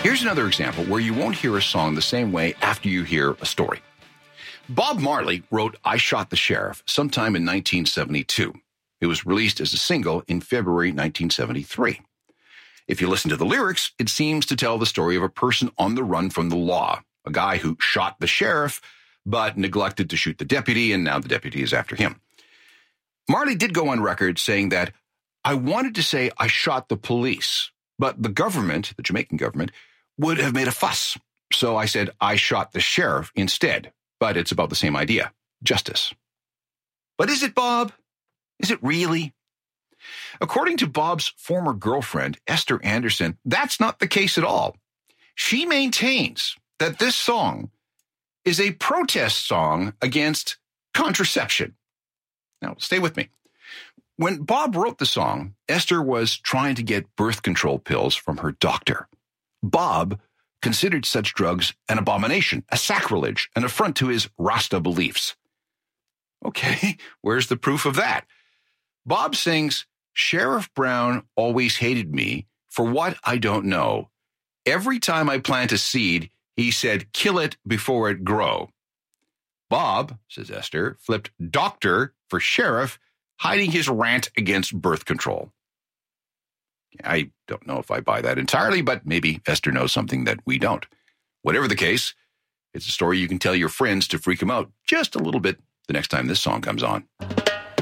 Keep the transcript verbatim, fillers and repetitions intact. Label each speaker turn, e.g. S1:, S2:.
S1: Here's another example where you won't hear a song the same way after you hear a story. Bob Marley wrote I Shot the Sheriff sometime in nineteen seventy-two. It was released as a single in February nineteen seventy-three. If you listen to the lyrics, it seems to tell the story of a person on the run from the law, a guy who shot the sheriff, but neglected to shoot the deputy, and now the deputy is after him. Marley did go on record saying that, I wanted to say I shot the police, but the government, the Jamaican government, would have made a fuss. So I said I shot the sheriff instead, but it's about the same idea, justice. But is it, Bob? Is it really? According to Bob's former girlfriend, Esther Anderson, that's not the case at all. She maintains that this song is a protest song against contraception. Now, stay with me. When Bob wrote the song, Esther was trying to get birth control pills from her doctor. Bob considered such drugs an abomination, a sacrilege, an affront to his Rasta beliefs. Okay, where's the proof of that? Bob sings, Sheriff Brown always hated me for what I don't know. Every time I plant a seed, he said, kill it before it grow. Bob, says Esther, flipped doctor for sheriff, hiding his rant against birth control. I don't know if I buy that entirely, but maybe Esther knows something that we don't. Whatever the case, it's a story you can tell your friends to freak them out just a little bit the next time this song comes on.